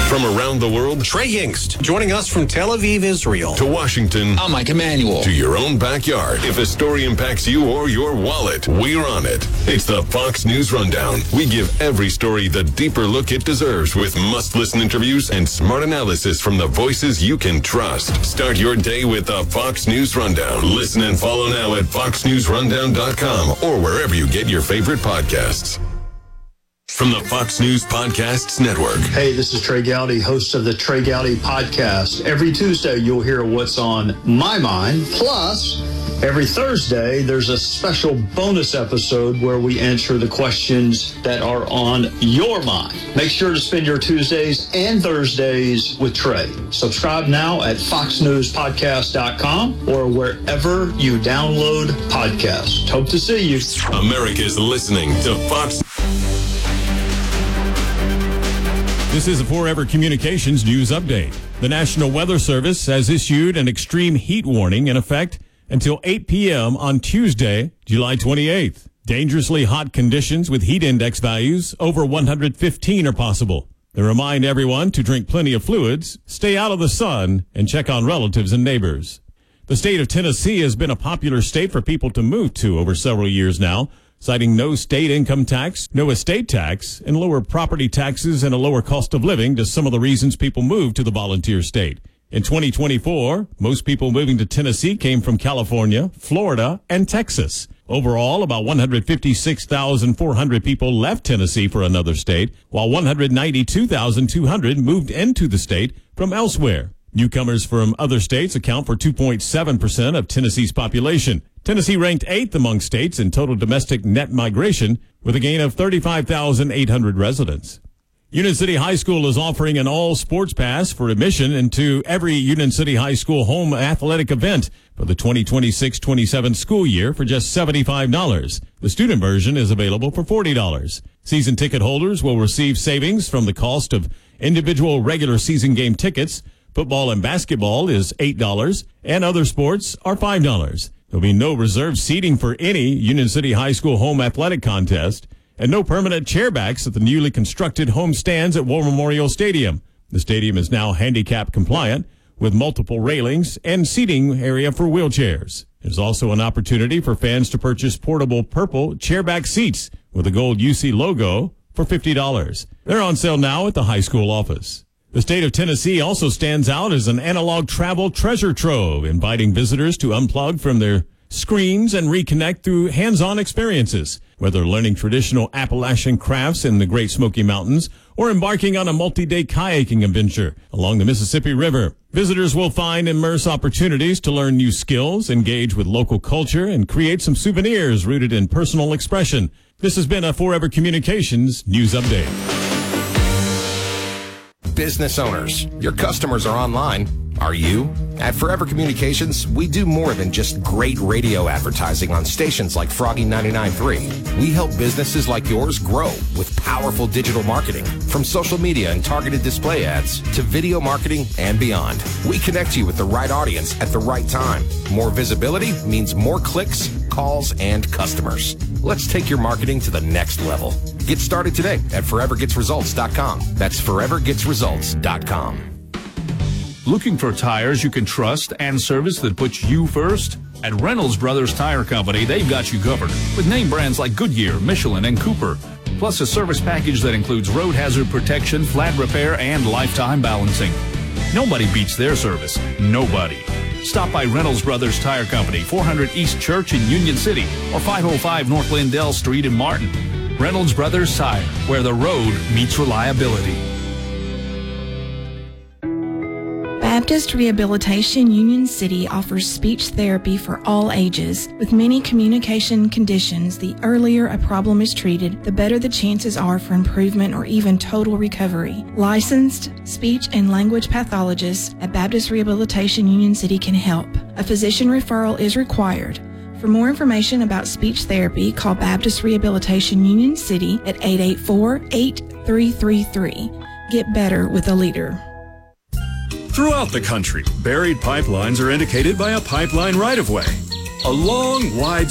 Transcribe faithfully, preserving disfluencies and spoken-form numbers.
From around the world, Trey Yingst, joining us from Tel Aviv, Israel. To Washington, I'm Mike Emanuel. To your own backyard. If a story impacts you or your wallet, we're on it. It's the Fox News Rundown. We give every story the deeper look it deserves with must-listen interviews and smart analysis from the voices you can trust. Start your day with the Fox News Rundown. Listen and follow now at fox news rundown dot com or wherever you get your favorite podcasts. From the Fox News Podcasts Network. Hey, this is Trey Gowdy, host of the Trey Gowdy Podcast. Every Tuesday, you'll hear what's on my mind. Plus, every Thursday, there's a special bonus episode where we answer the questions that are on your mind. Make sure to spend your Tuesdays and Thursdays with Trey. Subscribe now at fox news podcast dot com or wherever you download podcasts. Hope to see you. America's listening to Fox. This is a Forever Communications news update. The National Weather Service has issued an extreme heat warning in effect until eight p.m. on Tuesday, July twenty-eighth. Dangerously hot conditions with heat index values over one hundred fifteen are possible. They remind everyone to drink plenty of fluids, stay out of the sun, and check on relatives and neighbors. The state of Tennessee has been a popular state for people to move to over several years now, citing no state income tax, no estate tax, and lower property taxes and a lower cost of living to some of the reasons people move to the volunteer state. In twenty twenty-four, most people moving to Tennessee came from California, Florida, and Texas. Overall, about one hundred fifty-six thousand four hundred people left Tennessee for another state, while one hundred ninety-two thousand two hundred moved into the state from elsewhere. Newcomers from other states account for two point seven percent of Tennessee's population. Tennessee ranked eighth among states in total domestic net migration with a gain of thirty-five thousand eight hundred residents. Union City High School is offering an all-sports pass for admission into every Union City High School home athletic event for the twenty twenty-six twenty-seven school year for just seventy-five dollars. The student version is available for forty dollars. Season ticket holders will receive savings from the cost of individual regular season game tickets. Football and basketball is eight dollars, and other sports are five dollars. There'll be no reserved seating for any Union City High School home athletic contest, and no permanent chairbacks at the newly constructed home stands at War Memorial Stadium. The stadium is now handicap compliant with multiple railings and seating area for wheelchairs. There's also an opportunity for fans to purchase portable purple chairback seats with a gold U C logo for fifty dollars. They're on sale now at the high school office. The state of Tennessee also stands out as an analog travel treasure trove, inviting visitors to unplug from their screens and reconnect through hands-on experiences. Whether learning traditional Appalachian crafts in the Great Smoky Mountains or embarking on a multi-day kayaking adventure along the Mississippi River, visitors will find immerse opportunities to learn new skills, engage with local culture, and create some souvenirs rooted in personal expression. This has been a Forever Communications News Update. Business owners, your customers are online. Are you? At Forever Communications, we do more than just great radio advertising on stations like Froggy ninety-nine point three. We help businesses like yours grow with powerful digital marketing, from social media and targeted display ads to video marketing and beyond. We connect you with the right audience at the right time. More visibility means more clicks, calls, and customers. Let's take your marketing to the next level. Get started today at forever gets results dot com. That's forever gets results dot com. Looking for tires you can trust and service that puts you first? At Reynolds Brothers Tire Company, they've got you covered with name brands like Goodyear, Michelin, and Cooper, plus a service package that includes road hazard protection, flat repair, and lifetime balancing. Nobody beats their service. Nobody. Stop by Reynolds Brothers Tire Company, four hundred East Church in Union City, or five oh five North Lindell Street in Martin. Reynolds Brothers Tire, where the road meets reliability. Baptist Rehabilitation Union City offers speech therapy for all ages. With many communication conditions, the earlier a problem is treated, the better the chances are for improvement or even total recovery. Licensed speech and language pathologists at Baptist Rehabilitation Union City can help. A physician referral is required. For more information about speech therapy, call Baptist Rehabilitation Union City at eight eight four, eight three three three. Get better with a leader. Throughout the country, buried pipelines are indicated by a pipeline right-of-way. A long, wide